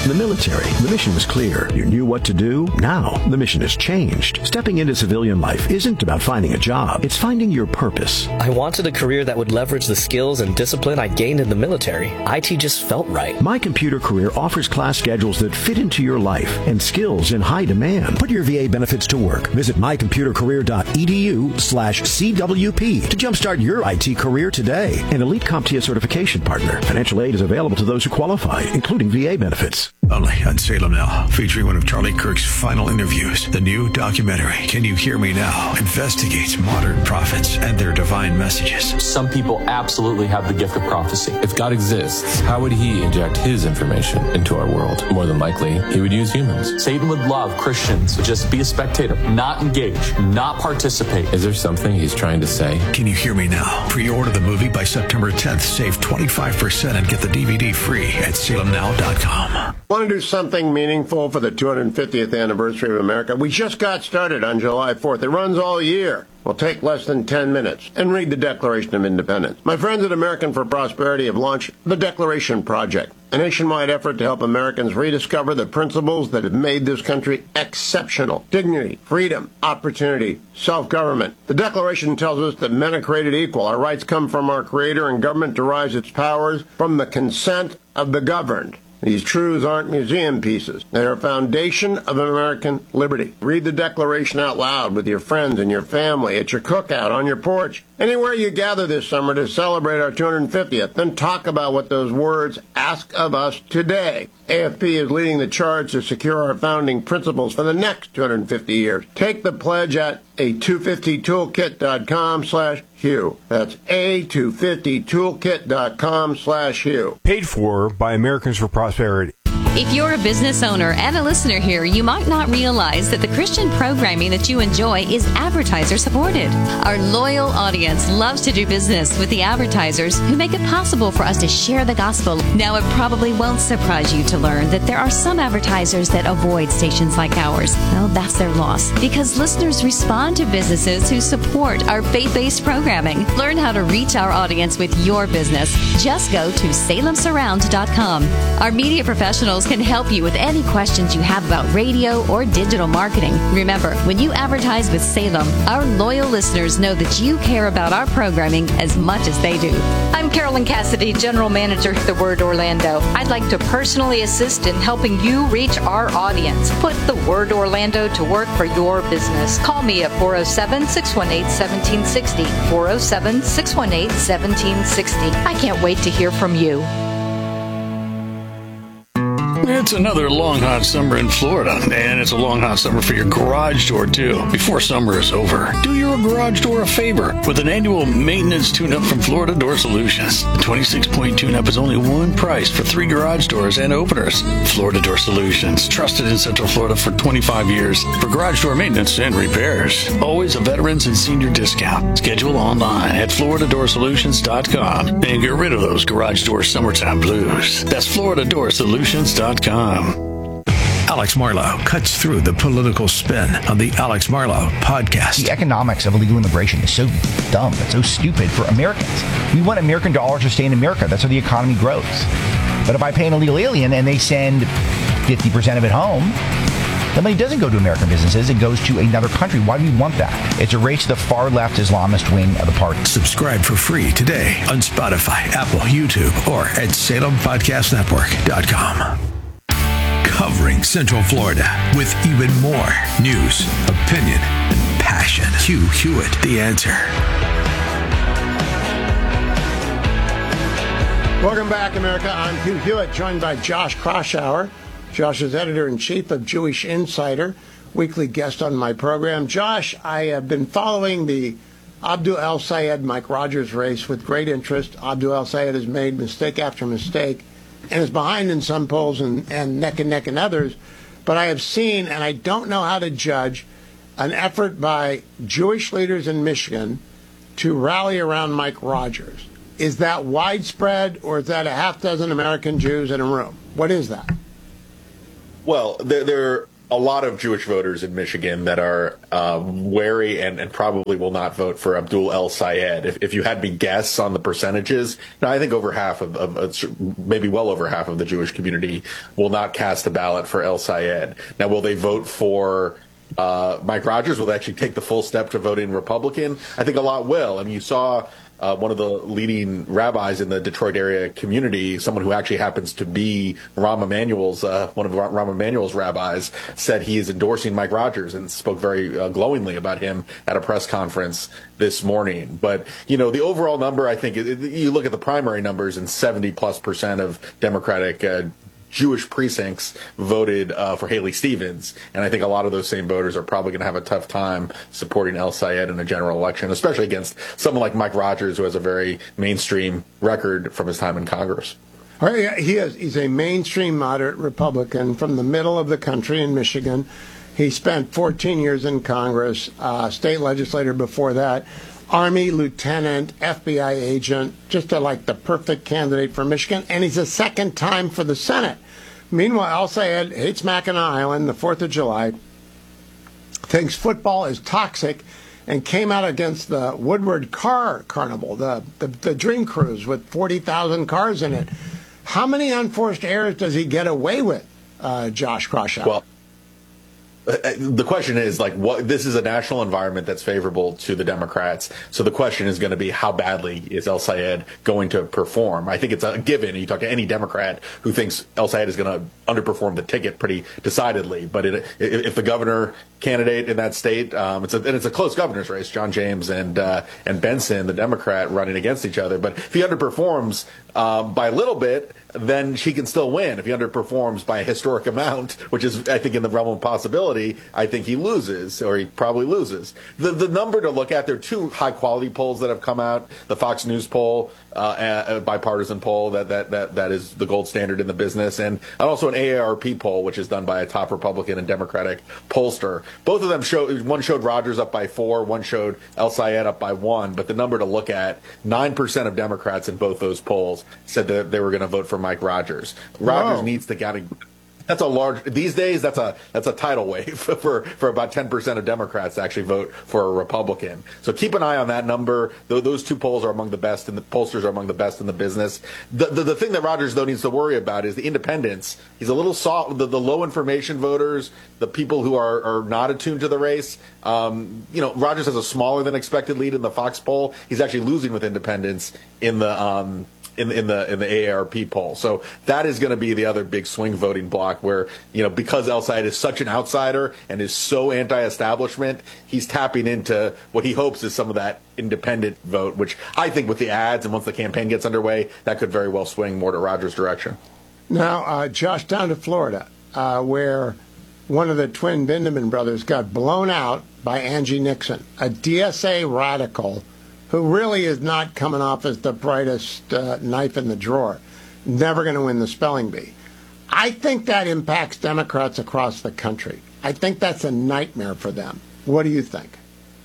In the military, the mission was clear. You knew what to do. Now, the mission has changed. Stepping into civilian life isn't about finding a job. It's finding your purpose. I wanted a career that would leverage the skills and discipline I gained in the military. IT just felt right. My Computer Career offers class schedules that fit into your life and skills in high demand. Put your VA benefits to work. Visit mycomputercareer.edu/CWP to jumpstart your IT career today. An Elite CompTIA certification partner. Financial aid is available to those who qualify, including VA benefits. Only on Salem Now, featuring one of Charlie Kirk's final interviews. The new documentary, Can You Hear Me Now?, investigates modern prophets and their divine messages. Some people absolutely have the gift of prophecy. If God exists, how would he inject his information into our world? More than likely, he would use humans. Satan would love Christians to just be a spectator, not engage, not participate. Is there something he's trying to say? Can You Hear Me Now? Pre-order the movie by September 10th. Save 25% and get the DVD free at salemnow.com. Want to do something meaningful for the 250th anniversary of America? We just got started on July 4th. It runs all year. Will take less than 10 minutes and read the Declaration of Independence. My friends at American for Prosperity have launched the Declaration Project, a nationwide effort to help Americans rediscover the principles that have made this country exceptional. Dignity, freedom, opportunity, self-government. The Declaration tells us that men are created equal. Our rights come from our Creator, and government derives its powers from the consent of the governed. These truths aren't museum pieces. They are a foundation of American liberty. Read the Declaration out loud with your friends and your family, at your cookout, on your porch, anywhere you gather this summer to celebrate our 250th. Then talk about what those words ask of us today. AFP is leading the charge to secure our founding principles for the next 250 years. Take the pledge at a250toolkit.com/Hugh. That's a250toolkit.com/Hugh. Paid for by Americans for Prosperity. If you're a business owner and a listener here, you might not realize that the Christian programming that you enjoy is advertiser supported. Our loyal audience loves to do business with the advertisers who make it possible for us to share the gospel. Now, it probably won't surprise you to learn that there are some advertisers that avoid stations like ours. Well, that's their loss, because listeners respond to businesses who support our faith-based programming. Learn how to reach our audience with your business. Just go to salemsurround.com. Our media professionals can help you with any questions you have about radio or digital marketing. Remember, when you advertise with Salem, our loyal listeners know that you care about our programming as much as they do. I'm Carolyn Cassidy, General Manager at The Word Orlando. I'd like to personally assist in helping you reach our audience. Put The Word Orlando to work for your business. Call me at 407-618-1760. 407-618-1760. I can't wait to hear from you. It's another long, hot summer in Florida, and it's a long, hot summer for your garage door, too. Before summer is over, do your garage door a favor with an annual maintenance tune-up from Florida Door Solutions. The 26-point tune-up is only one price for 3 garage doors and openers. Florida Door Solutions, trusted in Central Florida for 25 years for garage door maintenance and repairs. Always a veterans and senior discount. Schedule online at FloridaDoorSolutions.com and get rid of those garage door summertime blues. That's FloridaDoorSolutions.com. Alex Marlow cuts through the political spin on the Alex Marlow podcast. The economics of illegal immigration is so dumb. It's so stupid for Americans. We want American dollars to stay in America. That's how the economy grows. But if I pay an illegal alien and they send 50% of it home, the money doesn't go to American businesses. It goes to another country. Why do we want that? It's a race to the far left Islamist wing of the party. Subscribe for free today on Spotify, Apple, YouTube, or at SalemPodcastNetwork.com. Covering Central Florida with even more news, opinion, and passion. Hugh Hewitt, The Answer. Welcome back, America. I'm Hugh Hewitt, joined by Josh Kraushaar. Josh is editor-in-chief of Jewish Insider, weekly guest on my program. Josh, I have been following the Abdul El-Sayed Mike Rogers race with great interest. Abdul El-Sayed has made mistake after mistake and is behind in some polls and neck and neck in others. But I have seen, and I don't know how to judge, an effort by Jewish leaders in Michigan to rally around Mike Rogers. Is that widespread, or is that a half dozen American Jews in a room? What is that? Well, there a lot of Jewish voters in Michigan that are wary and probably will not vote for Abdul El-Sayed. If you had me guess on the percentages, I think over half maybe well over half of the Jewish community will not cast a ballot for El-Sayed. Now, will they vote for Mike Rogers? Will they actually take the full step to voting Republican? I think a lot will. I mean, you saw one of the leading rabbis in the Detroit area community, someone who actually happens to be Rahm Emanuel's, one of Rahm Emanuel's rabbis, said he is endorsing Mike Rogers and spoke very glowingly about him at a press conference this morning. But, the overall number, I think, you look at the primary numbers and 70+% of Democratic Jewish precincts voted for Haley Stevens, and I think a lot of those same voters are probably going to have a tough time supporting El-Sayed in a general election, especially against someone like Mike Rogers, who has a very mainstream record from his time in Congress. He's a mainstream moderate Republican from the middle of the country in Michigan. He spent 14 years in Congress, state legislator before that, Army lieutenant, FBI agent, just the perfect candidate for Michigan, and he's a second time for the Senate. Meanwhile, El-Sayed hates Mackinac Island, the 4th of July, thinks football is toxic, and came out against the Woodward Car Carnival, the Dream Cruise with 40,000 cars in it. How many unforced errors does he get away with, Josh Crawshaw? Well, the question is, this is a national environment that's favorable to the Democrats. So the question is going to be, how badly is El-Sayed going to perform? I think it's a given. You talk to any Democrat who thinks El-Sayed is going to underperform the ticket pretty decidedly. But if the governor candidate in that state, it's a close governor's race, John James and Benson, the Democrat, running against each other. But if he underperforms by a little bit, then she can still win. If he underperforms by a historic amount, which is, I think, in the realm of possibility, I think he loses, or he probably loses. The number to look at, there are two high-quality polls that have come out. The Fox News poll, a bipartisan poll that is the gold standard in the business, and also an AARP poll, which is done by a top Republican and Democratic pollster. Both of them one showed Rogers up by 4, one showed El-Sayed up by 1, but the number to look at, 9% of Democrats in both those polls said that they were going to vote for Mike Rogers. Rogers needs to get That's a large, these days, that's a tidal wave for about 10% of Democrats to actually vote for a Republican. So keep an eye on that number. Those two polls are among the best, and the pollsters are among the best in the business. The thing that Rogers, though, needs to worry about is the independents. He's a little soft, the low information voters, the people who are not attuned to the race. Rogers has a smaller than expected lead in the Fox poll. He's actually losing with independents in the in the AARP poll. So that is going to be the other big swing voting block where, because El-Sayed is such an outsider and is so anti-establishment, he's tapping into what he hopes is some of that independent vote, which I think with the ads and once the campaign gets underway, that could very well swing more to Rogers' direction. Now, Josh, down to Florida, where one of the twin Bindeman brothers got blown out by Angie Nixon, a DSA radical who really is not coming off as the brightest knife in the drawer, never going to win the spelling bee. I think that impacts Democrats across the country. I think that's a nightmare for them. What do you think?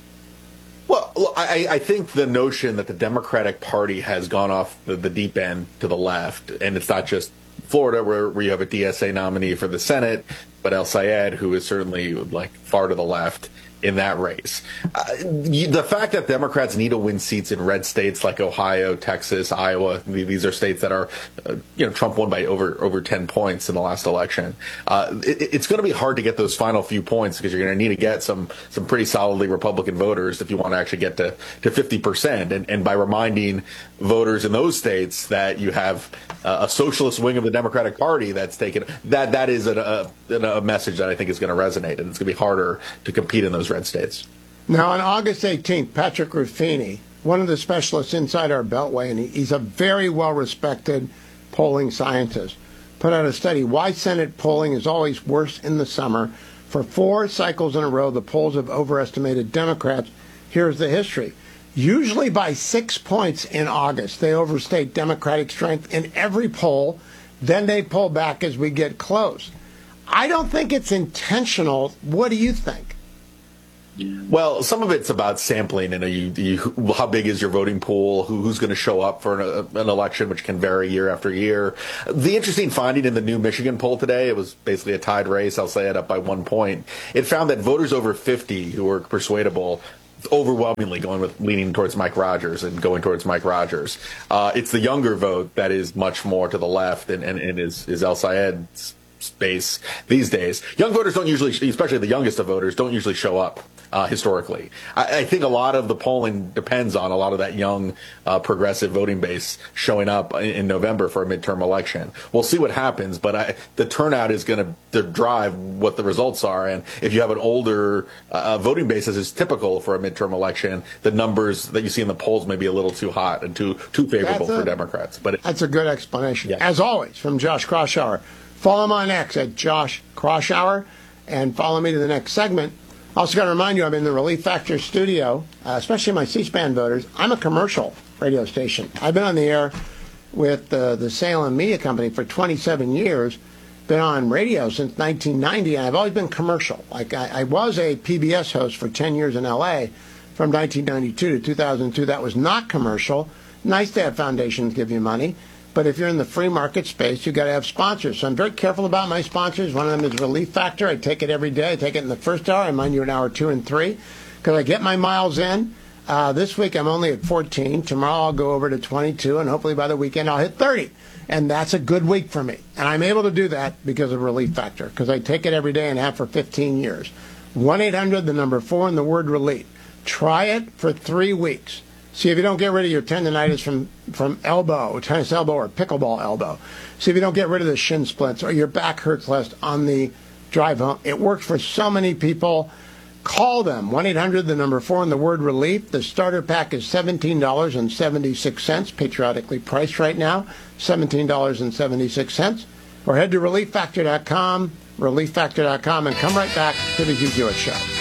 Well, I think the notion that the Democratic Party has gone off the deep end to the left, and it's not just Florida where you have a DSA nominee for the Senate, but El-Sayed, who is certainly far to the left in that race. The fact that Democrats need to win seats in red states like Ohio, Texas, Iowa, these are states that are, Trump won by over 10 points in the last election. It's going to be hard to get those final few points because you're going to need to get some pretty solidly Republican voters if you want to actually get to 50%. And by reminding voters in those states that you have a socialist wing of the Democratic Party that's taken, that is a message that I think is going to resonate, and it's going to be harder to compete in those red states. Now, on August 18th, Patrick Ruffini, one of the specialists inside our Beltway, and he's a very well-respected polling scientist, put out a study, Why Senate Polling is Always Worse in the Summer. For 4 cycles in a row, the polls have overestimated Democrats. Here's the history. Usually by 6 points in August, they overstate Democratic strength in every poll. Then they pull back as we get close. I don't think it's intentional. What do you think? Well, some of it's about sampling, and how big is your voting pool, who's going to show up for an election, which can vary year after year. The interesting finding in the new Michigan poll today, it was basically a tied race, I'll say it up by 1 point. It found that voters over 50 who were persuadable overwhelmingly leaning towards Mike Rogers and going towards Mike Rogers. It's the younger vote that is much more to the left and is El Sayed's space these days. Young voters don't usually, especially the youngest of voters, don't usually show up historically. I think a lot of the polling depends on a lot of that young progressive voting base showing up in November for a midterm election. We'll see what happens, but the turnout is going to drive what the results are. And if you have an older voting base, as is typical for a midterm election, the numbers that you see in the polls may be a little too hot and too favorable for Democrats. But that's a good explanation. Yeah. As always, from Josh Kraushaar. Follow him on X at Josh Kraushaar and follow me to the next segment. Also got to remind you, I'm in the Relief Factor studio, especially my C-SPAN voters. I'm a commercial radio station. I've been on the air with the Salem Media Company for 27 years, been on radio since 1990, and I've always been commercial. Like I was a PBS host for 10 years in L.A. from 1992 to 2002. That was not commercial. Nice to have foundations give you money. But if you're in the free market space, you've got to have sponsors. So I'm very careful about my sponsors. One of them is Relief Factor. I take it every day. I take it in the first hour. I mind you in hour 2 and 3 because I get my miles in. This week I'm only at 14. Tomorrow I'll go over to 22, and hopefully by the weekend I'll hit 30. And that's a good week for me. And I'm able to do that because of Relief Factor, because I take it every day and have for 15 years. 1-800, the number 4, and the word relief. Try it for 3 weeks. See if you don't get rid of your tendonitis from elbow, tennis elbow, or pickleball elbow. See if you don't get rid of the shin splints or your back hurts less on the drive home. It works for so many people. Call them, 1-800, the number 4, and the word relief. The starter pack is $17.76, patriotically priced right now, $17.76. Or head to relieffactor.com, relieffactor.com, and come right back to the Hugh Hewitt Show.